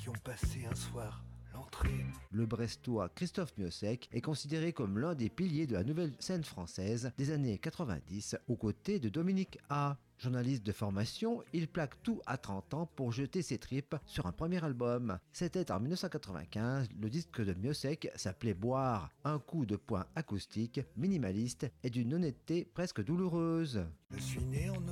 qui ont passé un soir l'entrée. Le Brestois Christophe Miossec est considéré comme l'un des piliers de la nouvelle scène française des années 90, aux côtés de Dominique A. Journaliste de formation, il plaque tout à 30 ans pour jeter ses tripes sur un premier album. C'était en 1995, le disque de Miossec s'appelait Boire, un coup de poing acoustique, minimaliste et d'une honnêteté presque douloureuse. Je suis né en